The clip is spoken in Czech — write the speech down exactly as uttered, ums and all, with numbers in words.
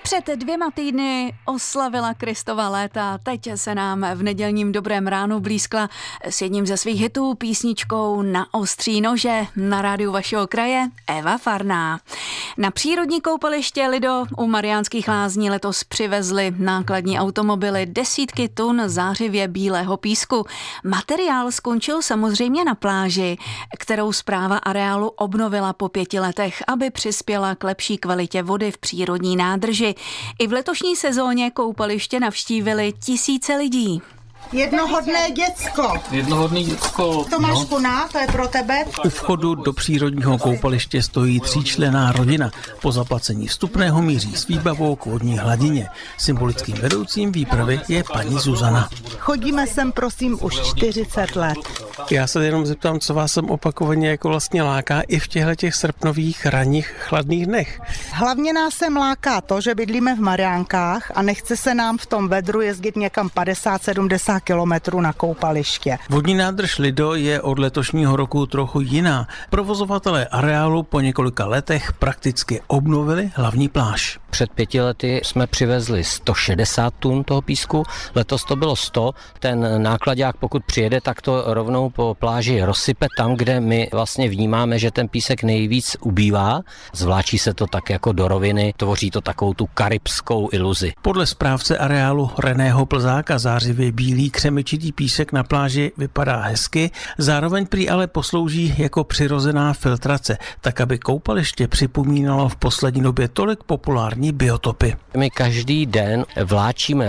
Před dvěma týdny oslavila Kristova léta, teď se nám v nedělním dobrém ránu blízkla s jedním ze svých hitů písničkou Na ostří nože na rádiu vašeho kraje Eva Farná. Na přírodní koupaliště Lido u Mariánských Lázní letos přivezli nákladní automobily desítky tun zářivě bílého písku. Materiál skončil samozřejmě na pláži, kterou správa areálu obnovila po pěti letech, aby přispěla k lepší kvalitě vody v přírodní nádrži. I v letošní sezóně koupaliště navštívili tisíce lidí. Jednohodné děcko. Jednohodný děcko. Tomáš Kuna, to je pro tebe. U vchodu do přírodního koupaliště stojí tříčlenná rodina. Po zaplacení vstupného míří s výbavou k vodní hladině. Symbolickým vedoucím výpravy je paní Zuzana. Chodíme sem, prosím, už čtyřicet let. Já se jenom zeptám, co vás sem opakovaně jako vlastně láká i v těchto těch srpnových ranních chladných dnech. Hlavně nás sem láká to, že bydlíme v Mariánkách a nechce se nám v tom vedru jezdit někam padesát sedmdesát kilometrů na koupaliště. Vodní nádrž Lido je od letošního roku trochu jiná. Provozovatelé areálu po několika letech prakticky obnovili hlavní pláž. Před pěti lety jsme přivezli sto šedesát tun toho písku, letos to bylo sto. Ten nákladák, pokud přijede, tak to rovnou po pláži rozsype tam, kde my vlastně vnímáme, že ten písek nejvíc ubývá. Zvláčí se to tak jako do roviny, tvoří to takovou tu karibskou iluzi. Podle správce areálu Reného Plzáka zářivě bílý křemičitý písek na pláži vypadá hezky, zároveň prý ale poslouží jako přirozená filtrace, tak aby koupaliště připomínalo v poslední době tolik populární biotopy. My každý den vláčíme